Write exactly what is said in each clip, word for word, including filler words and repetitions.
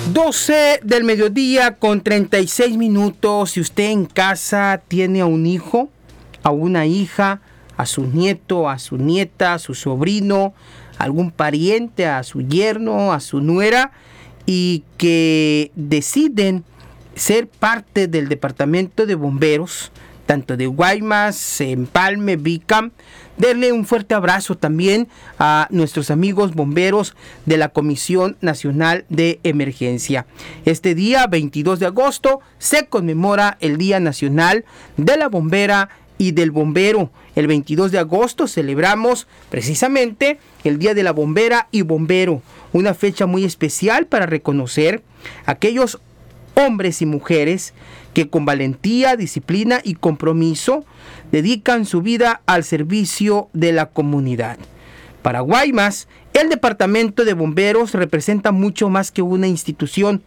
doce del mediodía con treinta y seis minutos. Si usted en casa tiene a un hijo, a una hija, a su nieto, a su nieta, a su sobrino, a algún pariente, a su yerno, a su nuera, y que deciden ser parte del departamento de bomberos, tanto de Guaymas, Empalme, Vicam, denle un fuerte abrazo también a nuestros amigos bomberos de la Comisión Nacional de Emergencia. Este día, veintidós de agosto, se conmemora el Día Nacional de la Bombera y del Bombero. El veintidós de agosto celebramos precisamente el Día de la Bombera y Bombero, una fecha muy especial para reconocer a aquellos hombres y mujeres que con valentía, disciplina y compromiso dedican su vida al servicio de la comunidad. Para Guaymas, el Departamento de Bomberos representa mucho más que una institución.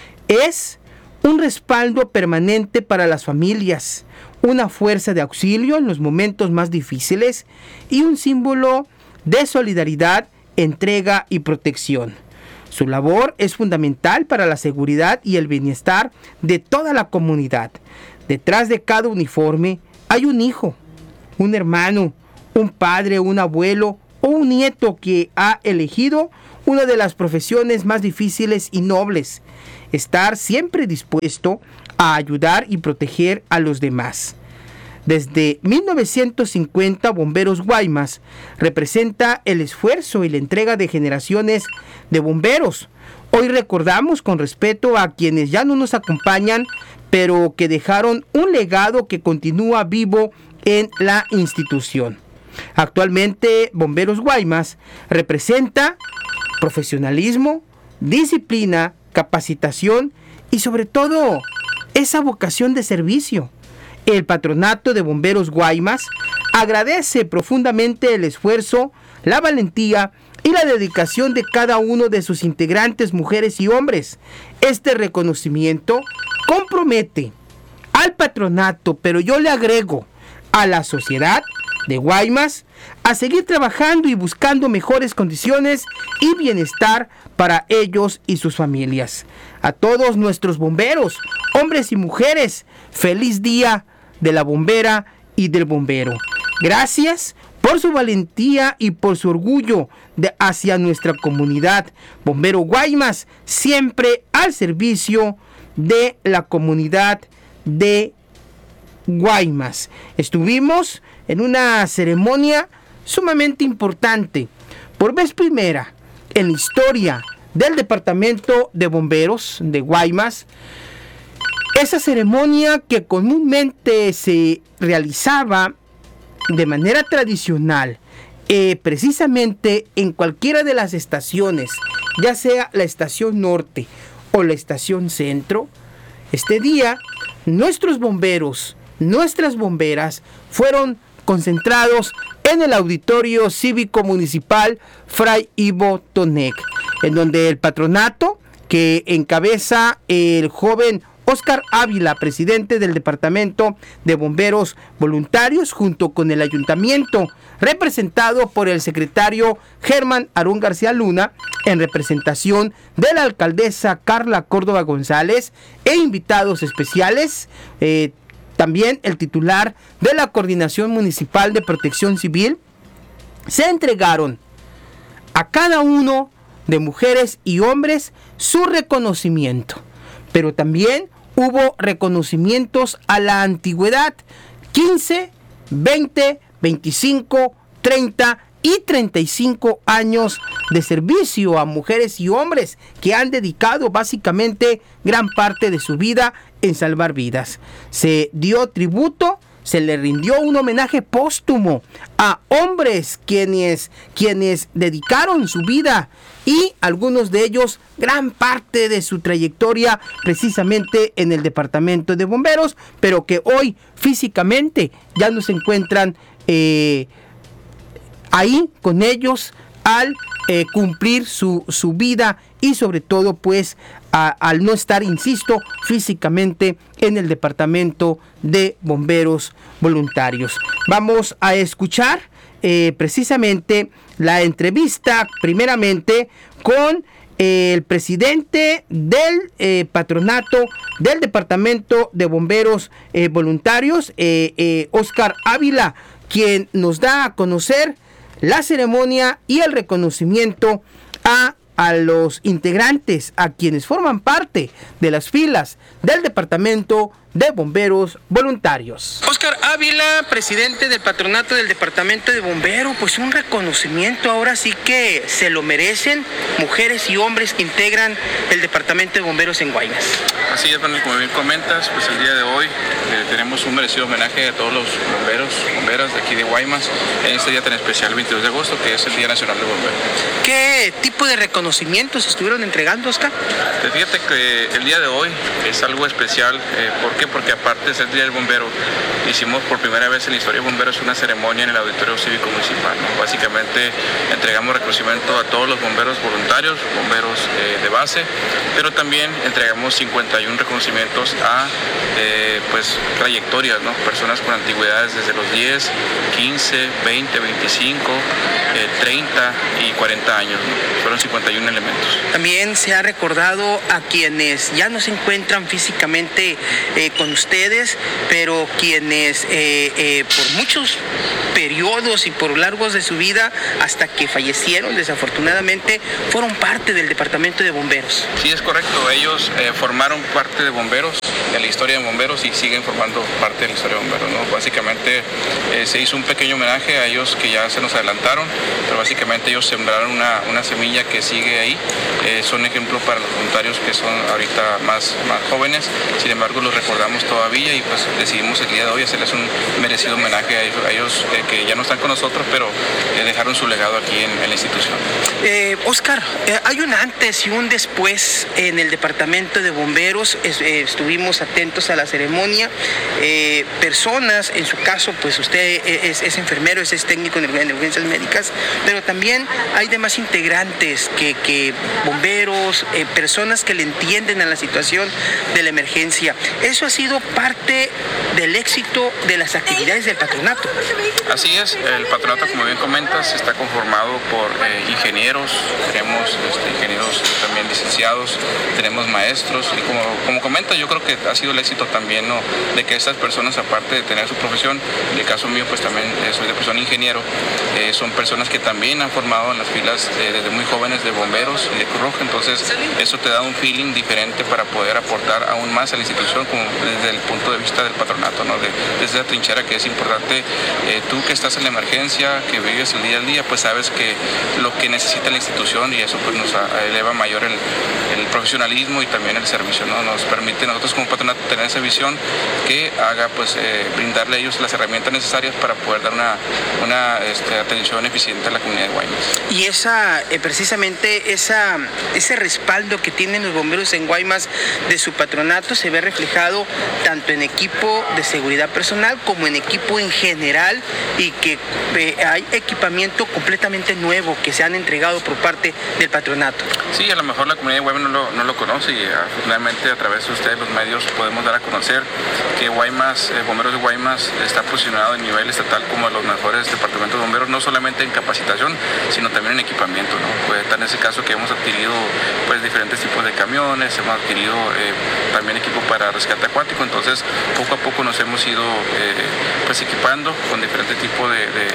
Es un respaldo permanente para las familias, una fuerza de auxilio en los momentos más difíciles y un símbolo de solidaridad, entrega y protección. Su labor es fundamental para la seguridad y el bienestar de toda la comunidad. Detrás de cada uniforme hay un hijo, un hermano, un padre, un abuelo o un nieto que ha elegido una de las profesiones más difíciles y nobles: estar siempre dispuesto a ayudar y proteger a los demás. Desde mil novecientos cincuenta, Bomberos Guaymas representa el esfuerzo y la entrega de generaciones de bomberos. Hoy recordamos con respeto a quienes ya no nos acompañan, pero que dejaron un legado que continúa vivo en la institución. Actualmente, Bomberos Guaymas representa profesionalismo, disciplina, capacitación y sobre todo esa vocación de servicio. El Patronato de Bomberos Guaymas agradece profundamente el esfuerzo, la valentía y la dedicación de cada uno de sus integrantes, mujeres y hombres. Este reconocimiento compromete al patronato, pero yo le agrego a la sociedad de Guaymas, a seguir trabajando y buscando mejores condiciones y bienestar para ellos y sus familias. A todos nuestros bomberos, hombres y mujeres, feliz día de la bombera y del bombero. Gracias por su valentía y por su orgullo de, hacia nuestra comunidad. Bombero Guaymas, siempre al servicio de la comunidad de Guaymas. Estuvimos en una ceremonia sumamente importante, por vez primera en la historia del Departamento de Bomberos de Guaymas. Esa ceremonia que comúnmente se realizaba de manera tradicional, eh, precisamente en cualquiera de las estaciones, ya sea la estación norte o la estación centro. Este día, nuestros bomberos, nuestras bomberas, fueron concentrados en el Auditorio Cívico Municipal Fray Ivo Tonec, en donde el patronato que encabeza el joven Óscar Ávila, presidente del Departamento de Bomberos Voluntarios, junto con el ayuntamiento, representado por el secretario Germán Arún García Luna, en representación de la alcaldesa Carla Córdoba González, e invitados especiales, eh, también el titular de la Coordinación Municipal de Protección Civil, se entregaron a cada uno de mujeres y hombres su reconocimiento, pero también hubo reconocimientos a la antigüedad: quince, veinte, veinticinco, treinta y treinta y cinco años de servicio a mujeres y hombres que han dedicado básicamente gran parte de su vida en salvar vidas. Se dio tributo, se le rindió un homenaje póstumo a hombres quienes, quienes dedicaron su vida, y algunos de ellos gran parte de su trayectoria precisamente en el Departamento de Bomberos, pero que hoy físicamente ya no se encuentran eh, ahí con ellos al eh, cumplir su, su vida, y sobre todo pues a, al no estar, insisto, físicamente en el Departamento de Bomberos Voluntarios. Vamos a escuchar eh, precisamente la entrevista primeramente con el presidente del eh, patronato del Departamento de Bomberos eh, Voluntarios, eh, eh, Oscar Ávila, quien nos da a conocer la ceremonia y el reconocimiento a, a los integrantes, a quienes forman parte de las filas del Departamento de Bomberos Voluntarios. Oscar Ávila, presidente del patronato del Departamento de Bomberos, pues un reconocimiento, ahora sí que se lo merecen mujeres y hombres que integran el Departamento de Bomberos en Guaymas. Así es, bueno, como bien comentas, pues el día de hoy eh, tenemos un merecido homenaje a todos los bomberos, bomberas de aquí de Guaymas, en este día tan especial, veintidós de agosto, que es el Día Nacional de Bomberos. ¿Qué tipo de reconocimientos estuvieron entregando, Oscar? Fíjate que el día de hoy es algo especial, eh, ¿por qué? Porque aparte de ser el Día del Bombero, hicimos por primera vez en la historia de bomberos una ceremonia en el Auditorio Cívico Municipal, ¿no? Básicamente entregamos reconocimiento a todos los bomberos voluntarios, bomberos eh, de base, pero también entregamos cincuenta y uno reconocimientos a eh, pues, trayectorias, ¿no? Personas con antigüedades desde los diez, quince, veinte, veinticinco, eh, treinta y cuarenta años, ¿no? Fueron cincuenta y uno elementos. También se ha recordado a quienes ya no se encuentran físicamente eh, con ustedes, pero quienes eh, eh, por muchos periodos y por largos de su vida, hasta que fallecieron desafortunadamente, fueron parte del Departamento de Bomberos. Sí, es correcto. Ellos eh, formaron parte de bomberos, de la historia de bomberos, y siguen formando parte de la historia de bomberos, ¿no? Básicamente eh, se hizo un pequeño homenaje a ellos que ya se nos adelantaron, pero básicamente ellos sembraron una, una semilla que sigue ahí. Eh, son ejemplos para los voluntarios que son ahorita más, más jóvenes, sin embargo los recordamos todavía y pues decidimos el día de hoy hacerles un merecido homenaje a ellos, a ellos eh, que ya no están con nosotros, pero eh, dejaron su legado aquí en, en la institución. Eh, Oscar, eh, hay un antes y un después en el Departamento de Bomberos. Es, eh, estuvimos atentos a la ceremonia. Eh, personas, en su caso, pues usted es, es enfermero, es, es técnico en urgencias médicas, pero también hay demás integrantes que, que bomberos, eh, personas que le entienden a la situación de la emergencia. Eso ha sido parte del éxito de las actividades del patronato. Así es, el patronato, como bien comentas, está conformado por eh, ingenieros, tenemos este, ingenieros también licenciados, tenemos maestros, y como, como comenta, yo creo que ha sido el éxito también, ¿no?, de que estas personas, aparte de tener su profesión, en el caso mío pues también eh, soy de profesión ingeniero, eh, son personas que también han formado en las filas eh, desde muy jóvenes de bomberos y de Cruz Roja, entonces eso te da un feeling diferente para poder aportar aún más a la institución, como desde el punto de vista del patronato, ¿no?, de, desde la trinchera, que es importante, eh, tú que estás en la emergencia, que vives el día al día, pues sabes que lo que necesita la institución, y eso pues nos a, eleva mayor el, el profesionalismo y también el servicio, ¿no? Nos permite nosotros como patronato tener esa visión que haga pues eh, brindarle a ellos las herramientas necesarias para poder dar una, una este, atención eficiente a la comunidad de Guaymas. Y esa, eh, precisamente esa, ese respaldo que tienen los bomberos en Guaymas de su patronato se ve reflejado tanto en equipo de seguridad personal como en equipo en general, y que eh, hay equipamiento completamente nuevo que se han entregado por parte del patronato. Sí, a lo mejor la comunidad de Guaymas no lo, no lo conoce, y afortunadamente a través de ustedes, los medios, podemos dar a conocer que Guaymas, eh, Bomberos de Guaymas está posicionado a nivel estatal como de los mejores departamentos de bomberos, no solamente en capacitación, sino también en equipamiento, ¿no? Pues está en ese caso que hemos adquirido pues diferentes tipos de camiones, hemos adquirido eh, también equipo para rescate acuático, entonces poco a poco nos hemos ido eh, pues equipando con diferentes tipos de, de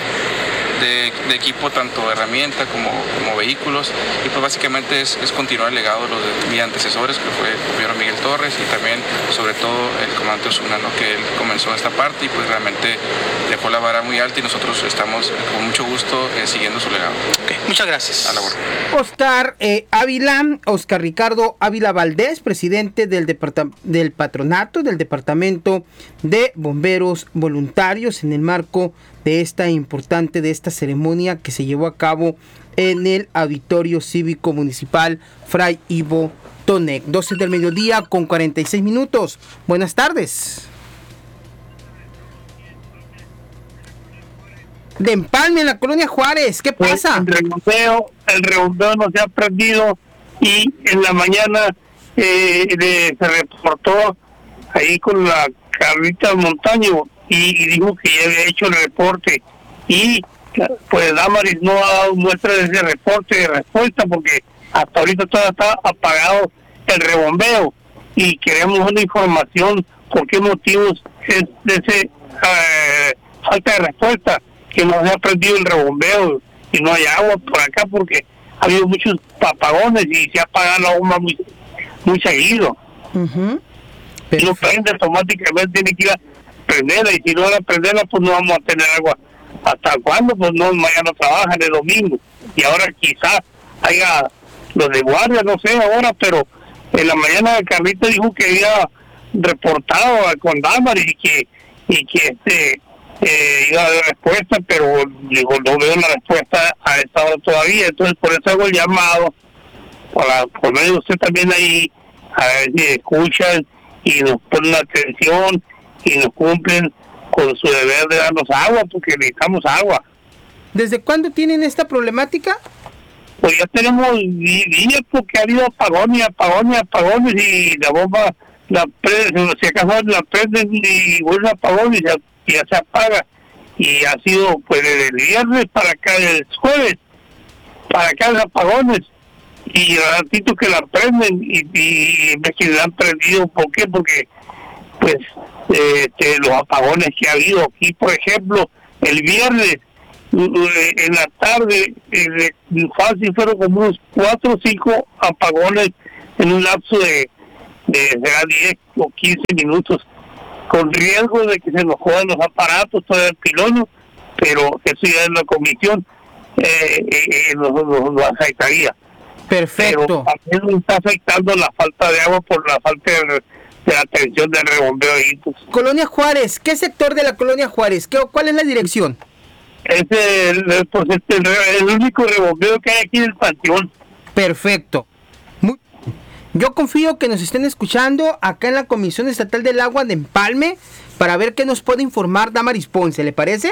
De, de equipo, tanto de herramienta como, como vehículos, y pues básicamente es, es continuar el legado de los de mis antecesores, que fue el compañero Miguel Torres, y también sobre todo el comandante Osuna, ¿no?, que él comenzó esta parte y pues realmente dejó la vara muy alta, y nosotros estamos con mucho gusto eh, siguiendo su legado. Okay, muchas gracias. A la borda. Oscar eh, Ávila, Oscar Ricardo Ávila Valdés, presidente del, departam- del patronato del Departamento de Bomberos Voluntarios, en el marco de esta importante, de esta ceremonia que se llevó a cabo en el Auditorio Cívico Municipal Fray Ivo Tonec. doce del mediodía con cuarenta y seis minutos. Buenas tardes. De Empalme, en la colonia Juárez, ¿qué pasa? El rebombeo, el rebombeo no se ha perdido, y en la mañana eh, de, se reportó ahí con la Carlita Montaño, y, y dijo que ya había hecho el reporte, y pues Damaris no ha dado muestra de ese reporte de respuesta, porque hasta ahorita todavía está apagado el rebombeo y queremos una información por qué motivos es de ese eh, falta de respuesta, que no se ha prendido el rebombeo y no hay agua por acá porque ha habido muchos apagones y se ha apagado la agua muy, muy seguido. Uh-huh. Si no prende automáticamente tiene que ir a prenderla, y si no la prenderla pues no vamos a tener agua. ¿Hasta cuándo? Pues no, mañana trabajan el domingo y ahora quizás haya los de guardia, no sé ahora, pero en la mañana Carlita dijo que había reportado con Damaris y que y que este eh, iba a dar respuesta, pero digo, no veo la respuesta a esta hora todavía, entonces por eso hago el llamado para por medio de usted también ahí, a ver si escuchan y nos ponen atención y nos cumplen con su deber de darnos agua, porque necesitamos agua. ¿Desde cuándo tienen esta problemática? Pues ya tenemos días porque ha habido apagones, apagones, apagones y la bomba, la prenden, si acaso la prenden y vuelve a apagón y ya, ya se apaga. Y ha sido pues desde el viernes para acá, el jueves, para acá los apagones. Y el ratito que la prenden y, y ves que la han prendido, ¿por qué? Porque pues eh, de los apagones que ha habido aquí, por ejemplo, el viernes en la tarde, eh, fácil fueron como unos cuatro o cinco apagones en un lapso de, de, de diez o quince minutos, con riesgo de que se nos jodan los aparatos, todo el pilono, pero eso ya es la comisión, eh, eh, nos, nos, nos afectaría. Perfecto. Pero también nos está afectando la falta de agua por la falta de, de la atención del rebombeo. Pues. Colonia Juárez, ¿qué sector de la Colonia Juárez? ¿Qué, ¿Cuál es la dirección? Es el, el, pues este, el, el único rebombeo que hay aquí en el Panteón. Perfecto. Muy... Yo confío que nos estén escuchando acá en la Comisión Estatal del Agua de Empalme para ver qué nos puede informar Damaris Ponce, ¿le parece?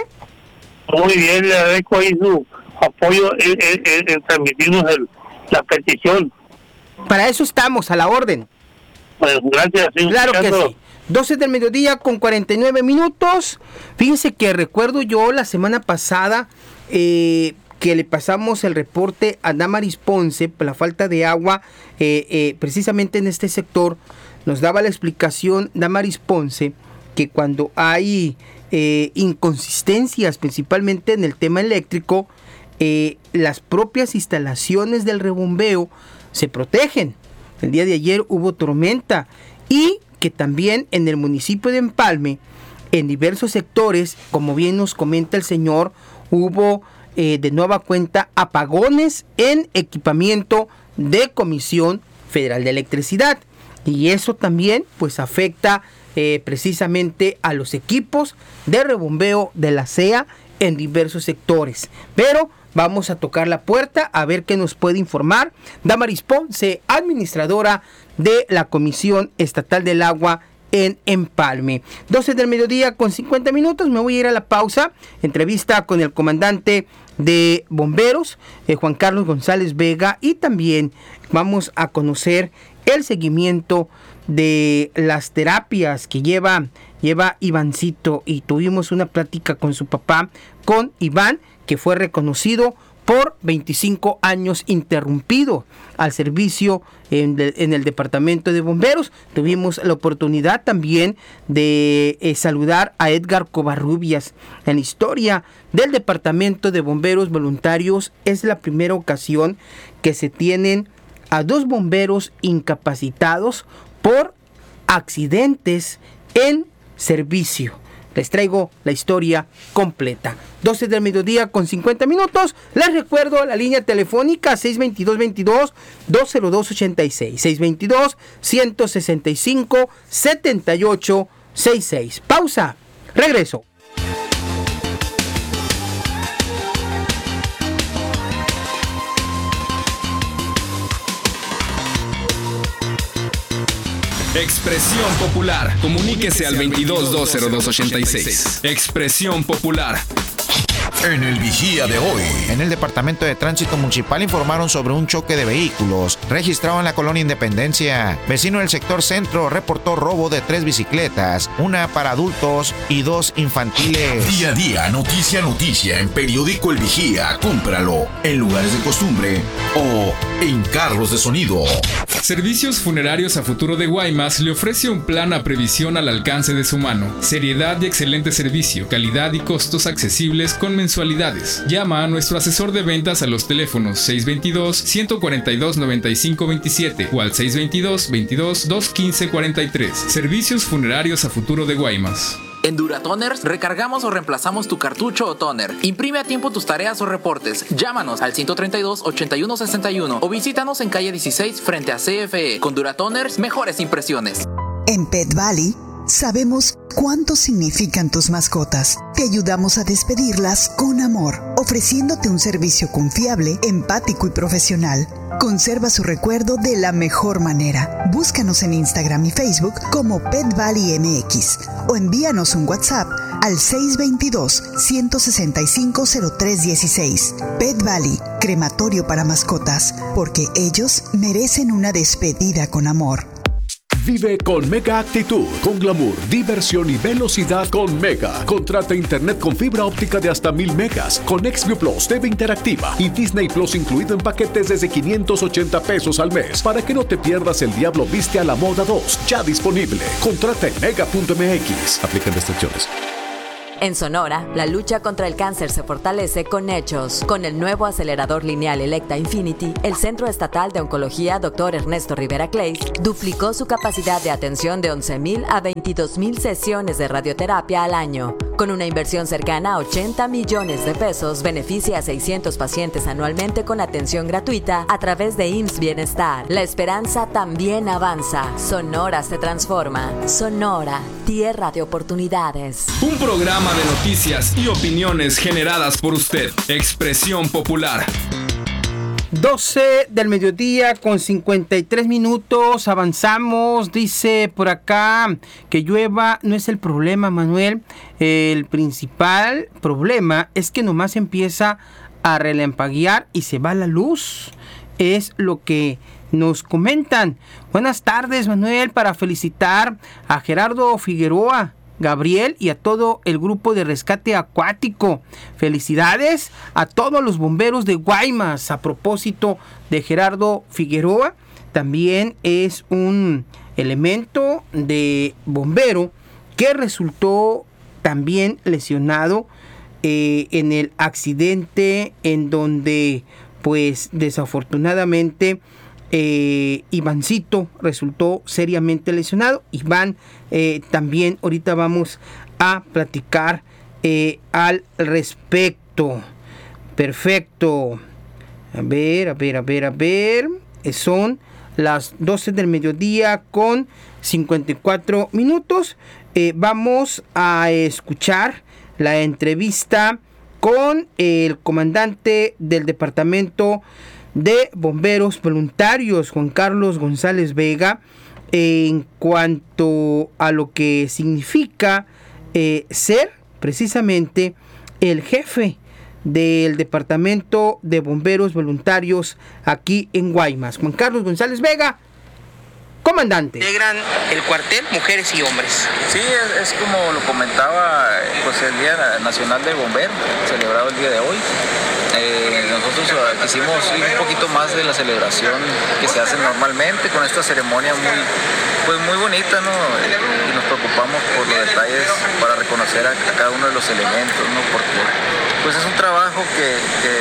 Muy bien, le agradezco ahí su apoyo en, en, en, en transmitirnos el, la petición. Para eso estamos, a la orden. Pues gracias. Sí, claro que sí. doce del mediodía con cuarenta y nueve minutos. Fíjense que recuerdo yo la semana pasada eh, que le pasamos el reporte a Damaris Ponce por la falta de agua eh, eh, precisamente en este sector. Nos daba la explicación Damaris Ponce que cuando hay eh, inconsistencias principalmente en el tema eléctrico, eh, las propias instalaciones del rebombeo se protegen. El día de ayer hubo tormenta y que también en el municipio de Empalme, en diversos sectores, como bien nos comenta el señor, hubo eh, de nueva cuenta apagones en equipamiento de Comisión Federal de Electricidad. Y eso también pues afecta eh, precisamente a los equipos de rebombeo de la C E A en diversos sectores. Pero vamos a tocar la puerta a ver qué nos puede informar Damaris Ponce, administradora de la Comisión Estatal del Agua en Empalme. doce del mediodía con cincuenta minutos, me voy a ir a la pausa. Entrevista con el comandante de bomberos, eh, Juan Carlos González Vega, y también vamos a conocer el seguimiento de las terapias que lleva, lleva Ivancito, y tuvimos una plática con su papá, con Iván, que fue reconocido por veinticinco años interrumpido al servicio en, de, en el departamento de bomberos. Tuvimos la oportunidad también de eh, saludar a Edgar Covarrubias. En la historia del departamento de bomberos voluntarios es la primera ocasión que se tienen a dos bomberos incapacitados por accidentes en servicio. Les traigo la historia completa. doce del mediodía con cincuenta minutos. Les recuerdo la línea telefónica seis veintidós veintidós dos cero dos ochenta y seis. seis veintidós ciento sesenta y cinco setenta y ocho sesenta y seis. Pausa. Regreso. Expresión Popular. Comuníquese al veintidós dos cero dos ochenta y seis. Expresión Popular. En el Vigía de hoy. En el Departamento de Tránsito Municipal informaron sobre un choque de vehículos registrado en la colonia Independencia. Vecino del sector centro reportó robo de tres bicicletas, una para adultos y dos infantiles. Día a día, noticia a noticia en Periódico El Vigía. Cómpralo en lugares de costumbre o en carros de sonido. Servicios Funerarios a Futuro de Guaymas le ofrece un plan a previsión al alcance de su mano. Seriedad y excelente servicio, calidad y costos accesibles con mensualidades. Llama a nuestro asesor de ventas a los teléfonos seis dos dos, uno cuatro dos, nueve cinco dos siete o al seis dos dos, veintidós, dos quince cuarenta y tres. Servicios Funerarios a Futuro de Guaymas. En Duratoners recargamos o reemplazamos tu cartucho o toner. Imprime a tiempo tus tareas o reportes. Llámanos al ciento treinta y dos, ochenta y uno sesenta y uno o visítanos en calle dieciséis frente a C F E. Con Duratoners, mejores impresiones. En Pet Valley sabemos cuánto significan tus mascotas. Te ayudamos a despedirlas con amor, ofreciéndote un servicio confiable, empático y profesional. Conserva su recuerdo de la mejor manera. Búscanos en Instagram y Facebook como Pet Valley M X o envíanos un WhatsApp al seis dos dos, uno seis cinco, cero tres uno seis. Pet Valley, crematorio para mascotas, porque ellos merecen una despedida con amor. Vive con Mega Actitud, con glamour, diversión y velocidad con Mega. Contrata internet con fibra óptica de hasta mil megas, con XView Plus, T V interactiva y Disney Plus incluido en paquetes desde quinientos ochenta pesos al mes, para que no te pierdas El Diablo Viste a la Moda dos, ya disponible. Contrata en mega punto m x. Aplican restricciones. En Sonora, la lucha contra el cáncer se fortalece con hechos. Con el nuevo acelerador lineal Electa Infinity, el Centro Estatal de Oncología doctor Ernesto Rivera Clays duplicó su capacidad de atención de once mil a veintidós mil sesiones de radioterapia al año. Con una inversión cercana a ochenta millones de pesos, beneficia a seiscientos pacientes anualmente con atención gratuita a través de I M S S Bienestar. La esperanza también avanza. Sonora se transforma. Sonora, tierra de oportunidades. Un programa de noticias y opiniones generadas por usted. Expresión Popular. doce del mediodía con cincuenta y tres minutos. Avanzamos. Dice por acá que llueva no es el problema, Manuel. El principal problema es que nomás empieza a relampaguear y se va la luz. Es lo que nos comentan. Buenas tardes, Manuel, para felicitar a Gerardo Figueroa, Gabriel y a todo el grupo de rescate acuático. Felicidades a todos los bomberos de Guaymas. A propósito de Gerardo Figueroa, también es un elemento de bombero que resultó también lesionado eh, en el accidente en donde pues desafortunadamente Eh, Ivancito resultó seriamente lesionado. Iván eh, también ahorita vamos a platicar eh, al respecto. Perfecto. A ver, a ver, a ver, a ver. Son las doce del mediodía con cincuenta y cuatro minutos. Eh, vamos a escuchar la entrevista con el comandante del departamento de bomberos voluntarios, Juan Carlos González Vega, en cuanto a lo que significa eh, ser precisamente el jefe del departamento de bomberos voluntarios aquí en Guaymas. Juan Carlos González Vega, comandante. Integran el cuartel mujeres y hombres. Sí, es, es como lo comentaba, pues el Día Nacional del Bombero, celebrado el día de hoy. Eh, nosotros quisimos ir un poquito más de la celebración que se hace normalmente con esta ceremonia muy, pues muy bonita, ¿no? Y nos preocupamos por los detalles para reconocer a, a cada uno de los elementos, ¿no? Porque pues es un trabajo que, que,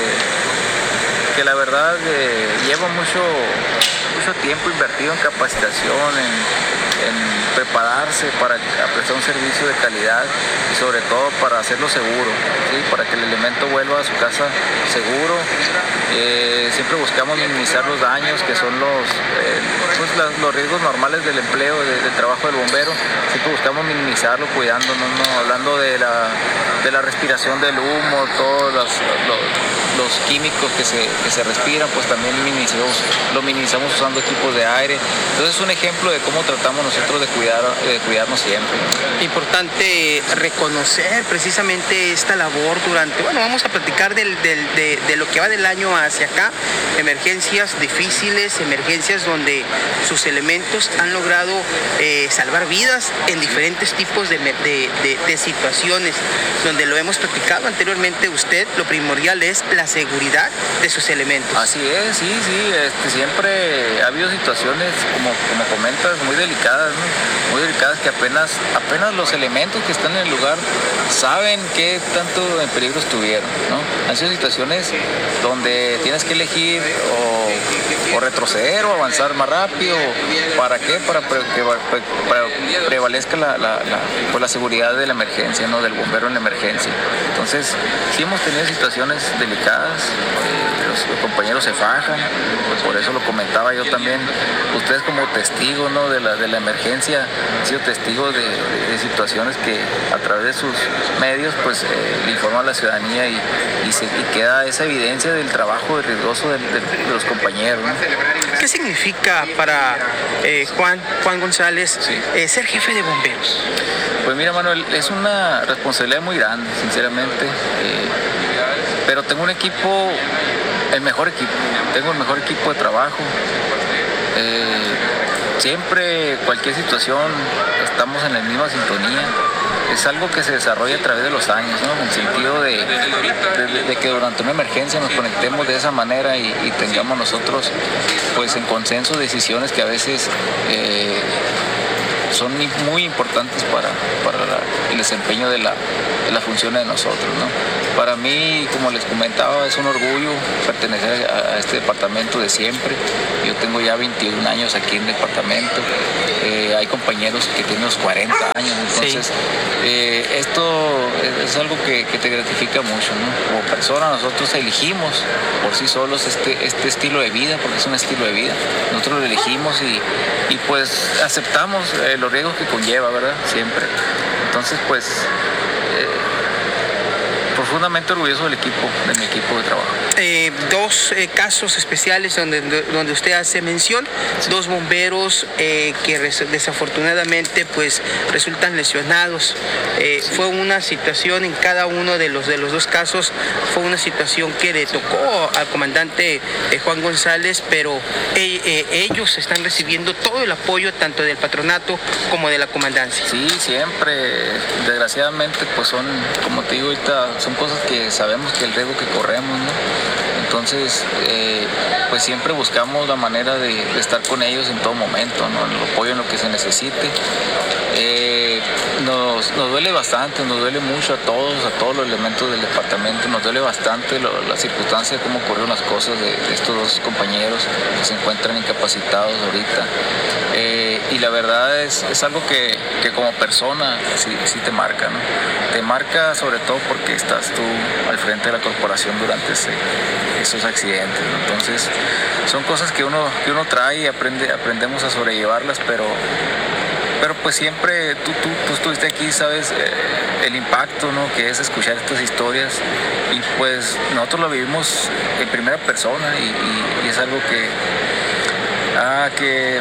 que la verdad eh, lleva mucho, mucho tiempo invertido en capacitación, en, en prepararse para prestar un servicio de calidad y sobre todo para hacerlo seguro, ¿sí? Para que el elemento vuelva a su casa seguro. Eh, siempre buscamos minimizar los daños que son los, eh, pues las, los riesgos normales del empleo, de, del trabajo del bombero. Siempre buscamos minimizarlo, cuidándonos, ¿no? Hablando de la, de la respiración del humo, todos los, los, los químicos que se, que se respiran, pues también minimizamos, lo minimizamos usando equipos de aire. Entonces es un ejemplo de cómo tratamos nosotros de cuidar, de cuidarnos siempre. Importante reconocer precisamente esta labor durante, bueno, vamos a platicar del, del, de, de lo que va del año hacia acá, emergencias difíciles, emergencias donde sus elementos han logrado eh, salvar vidas en diferentes tipos de, de, de, de situaciones, donde lo hemos platicado anteriormente usted, lo primordial es la seguridad de sus elementos. Así es, sí, sí, este, siempre ha habido situaciones, como, como comentas, muy delicadas, ¿no? Muy delicadas que apenas, apenas los elementos que están en el lugar saben qué tanto en peligro estuvieron, ¿no? Han sido situaciones donde tienes que elegir o, o retroceder o avanzar más rápido. ¿Para qué? Para que para prevalezca la, la, la, pues la seguridad de la emergencia, ¿no? Del bombero en la emergencia. Entonces, sí hemos tenido situaciones delicadas, eh, los, los compañeros se fajan, pues por eso lo comentaba yo también. Ustedes como testigos, ¿no? de, la, de la emergencia han sido testigos de, de, de situaciones que a través de sus medios pues eh, le informan a la ciudadanía y, y, se, y queda esa evidencia del trabajo riesgoso de, de, de los compañeros, ¿no? ¿Qué significa para eh, Juan, Juan González sí. eh, ser jefe de bomberos? Pues mira, Manuel, es una responsabilidad muy grande, sinceramente, eh, pero tengo un equipo, el mejor equipo, tengo el mejor equipo de trabajo. Eh, siempre, cualquier situación, estamos en la misma sintonía. Es algo que se desarrolla a través de los años, ¿no? En el sentido de, de, de que durante una emergencia nos conectemos de esa manera y, y tengamos nosotros, pues en consenso, decisiones que a veces eh, son muy importantes para, para la, el desempeño de la, de la función de nosotros, ¿no? Para mí, como les comentaba, es un orgullo pertenecer a, a este departamento de siempre. Yo tengo ya veintiún años aquí en el departamento. Eh, hay compañeros que tienen unos cuarenta años, entonces sí. eh, esto es, es algo que, que te gratifica mucho, ¿no? Como persona nosotros elegimos por sí solos este, este estilo de vida, porque es un estilo de vida. Nosotros lo elegimos y, y pues aceptamos eh, los riesgos que conlleva, ¿verdad? Siempre. Entonces, pues, eh, profundamente orgulloso del equipo, de mi equipo de trabajo. Eh, dos eh, casos especiales donde, donde usted hace mención, sí. dos bomberos eh, que res, desafortunadamente pues resultan lesionados. Eh, sí. Fue una situación en cada uno de los, de los dos casos, fue una situación que le tocó al comandante eh, Juan González, pero eh, eh, ellos están recibiendo todo el apoyo tanto del patronato como de la comandancia. Sí, siempre, desgraciadamente pues son, como te digo ahorita, son cosas que sabemos que el riesgo que corremos, ¿no? Entonces, eh, pues siempre buscamos la manera de, de estar con ellos en todo momento, ¿no? El apoyo en lo que se necesite. Eh, nos, nos duele bastante, nos duele mucho a todos, a todos los elementos del departamento, nos duele bastante lo, la circunstancia de cómo ocurrieron las cosas de, de estos dos compañeros que se encuentran incapacitados ahorita. Eh, y la verdad es, es algo que, que como persona sí, sí te marca, ¿no? Te marca sobre todo porque estás tú al frente de la corporación durante ese, esos accidentes, ¿no? Entonces son cosas que uno, que uno trae y aprende, aprendemos a sobrellevarlas, pero, pero pues siempre tú, tú, tú estuviste aquí, sabes eh, el impacto, ¿no? Que es escuchar estas historias y pues nosotros lo vivimos en primera persona y, y, y es algo que, ah, que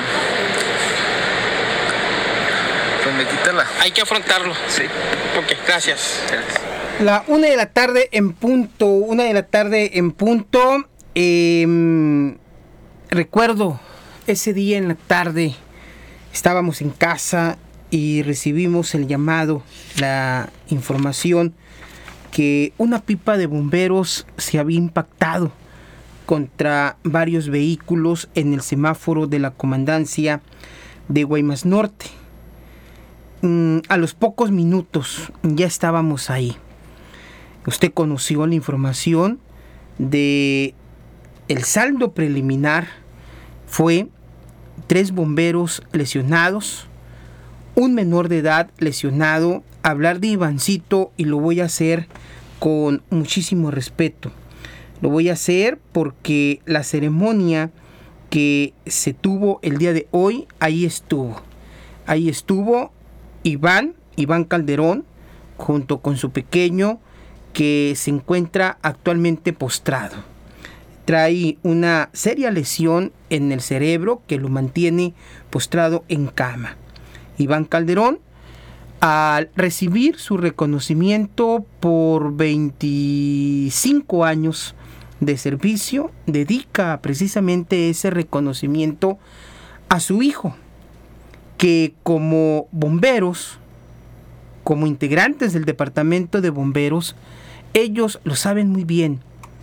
pues me quita la... Hay que afrontarlo. Sí. Ok, gracias. Gracias. La una de la tarde en punto, una de la tarde en punto. Eh, recuerdo ese día en la tarde, estábamos en casa y recibimos el llamado, la información que una pipa de bomberos se había impactado contra varios vehículos en el semáforo de la comandancia de Guaymas Norte. Mm, a los pocos minutos ya estábamos ahí. Usted conoció la información de el saldo preliminar fue tres bomberos lesionados, un menor de edad lesionado. Hablar de Ivancito y lo voy a hacer con muchísimo respeto. Lo voy a hacer porque la ceremonia que se tuvo el día de hoy, ahí estuvo. Ahí estuvo Iván, Iván Calderón, junto con su pequeño, que se encuentra actualmente postrado. Trae una seria lesión en el cerebro que lo mantiene postrado en cama. Iván Calderón, al recibir su reconocimiento por veinticinco años de servicio, dedica precisamente ese reconocimiento a su hijo, que como bomberos, como integrantes del departamento de bomberos, ellos lo saben muy bien.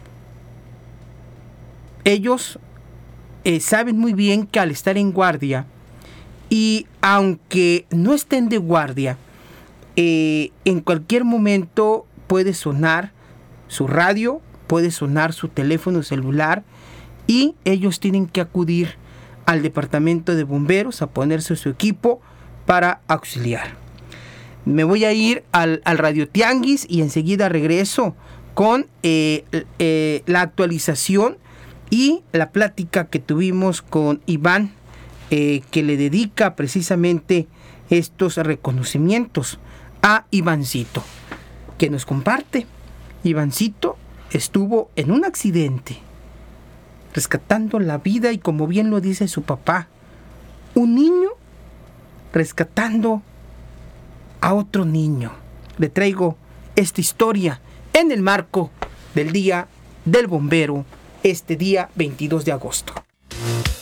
Ellos eh, saben muy bien que al estar en guardia, y aunque no estén de guardia, eh, en cualquier momento puede sonar su radio, puede sonar su teléfono celular, y ellos tienen que acudir al departamento de bomberos a ponerse su equipo para auxiliar. Me voy a ir al, al Radio Tianguis y enseguida regreso con eh, eh, la actualización y la plática que tuvimos con Iván, eh, que le dedica precisamente estos reconocimientos a Ivancito, que nos comparte. Ivancito estuvo en un accidente, rescatando la vida, y como bien lo dice su papá, un niño rescatando a otro niño. Le traigo esta historia en el marco del Día del Bombero, este día veintidós de agosto.